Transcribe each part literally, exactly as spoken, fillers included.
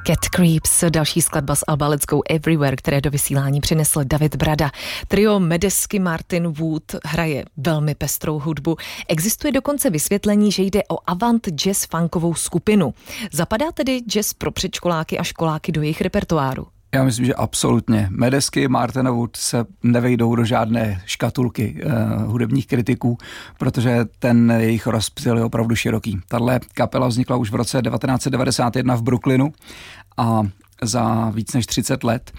Cat Creeps, další skladba z alba Let's Go Everywhere, které do vysílání přinesl David Brada. Trio Medesky Martin Wood hraje velmi pestrou hudbu. Existuje dokonce vysvětlení, že jde o avant jazz funkovou skupinu. Zapadá tedy jazz pro předškoláky a školáky do jejich repertoáru? Já myslím, že absolutně. Medesky Martina Wood se nevejdou do žádné škatulky uh, hudebních kritiků, protože ten jejich rozptyl je opravdu široký. Tahle kapela vznikla už v roce devatenáct set devadesát jedna v Brooklynu a za víc než třicet let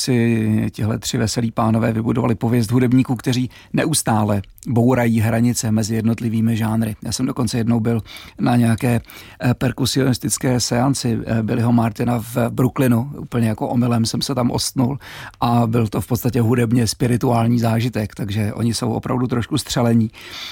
si tihle tři veselí pánové vybudovali pověst hudebníků, kteří neustále bourají hranice mezi jednotlivými žánry. Já jsem dokonce jednou byl na nějaké perkusionistické seanci Billyho Martina v Brooklynu. Úplně jako omylem jsem se tam ostnul a byl to v podstatě hudebně spirituální zážitek, takže oni jsou opravdu trošku střelení.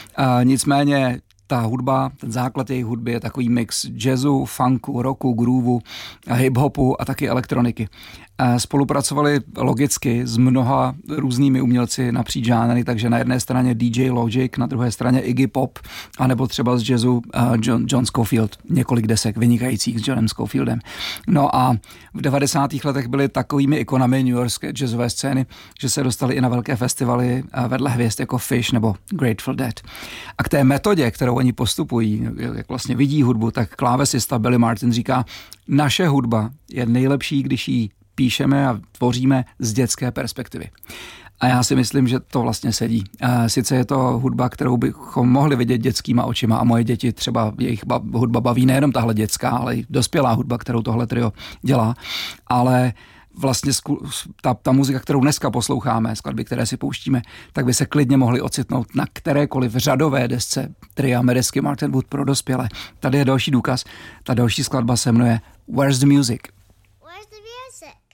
A nicméně ta hudba, ten základ jejich hudby je takový mix jazzu, funku, rocku, grooveu, hip-hopu a taky elektroniky. Spolupracovali logicky s mnoha různými umělci napříč žánry, takže na jedné straně D J Logic, na druhé straně Iggy Pop, anebo třeba z jazzu John, John Scofield, několik desek vynikajících s Johnem Scofieldem. No a v devadesátých letech byly takovými ikonami newyorské jazzové scény, že se dostali i na velké festivaly vedle hvězd jako Fish nebo Grateful Dead. A k té metodě, kterou oni postupují, jak vlastně vidí hudbu, tak klávesista Billy Martin říká, naše hudba je nejlepší, když ji píšeme a tvoříme z dětské perspektivy. A já si myslím, že to vlastně sedí. Sice je to hudba, kterou bychom mohli vidět dětskýma očima a moje děti třeba jejich hudba baví nejenom tahle dětská, ale i dospělá hudba, kterou tohle trio dělá, ale vlastně ta, ta muzika, kterou dneska posloucháme, skladby, které si pouštíme, tak by se klidně mohli ocitnout na kterékoliv řadové desce tria Medesky Martin Wood pro dospělé. Tady je další důkaz. Ta další skladba se jmenuje Where's the Music? Where's the music?